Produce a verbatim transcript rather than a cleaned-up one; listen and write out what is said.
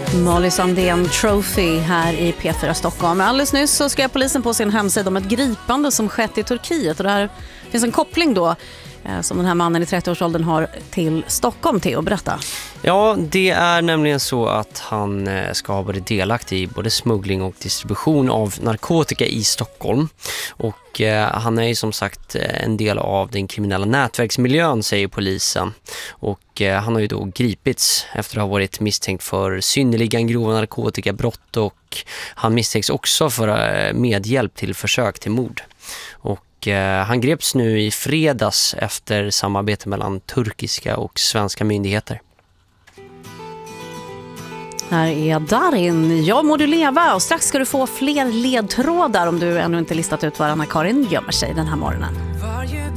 Molly Sandén Trophy här i P fyra Stockholm. Alldeles nyss så skrev polisen på sin hemsida om ett gripande som skett i Turkiet. Och det finns en koppling då eh, som den här mannen i trettioårsåldern har till Stockholm. Theo, berätta. Ja, det är nämligen så att han ska ha varit delaktig i både smuggling och distribution av narkotika i Stockholm. Och eh, han är ju som sagt en del av den kriminella nätverksmiljön, säger polisen. Och eh, han har ju då gripits efter att ha varit misstänkt för synnerligen grova narkotikabrott, och han misstänks också för eh, medhjälp till försök till mord. Och eh, han greps nu i fredags efter samarbete mellan turkiska och svenska myndigheter. Här är Darin. Jag må du leva, och strax ska du få fler ledtrådar om du ännu inte listat ut var Anna-Karin gömmer sig den här morgonen. Varje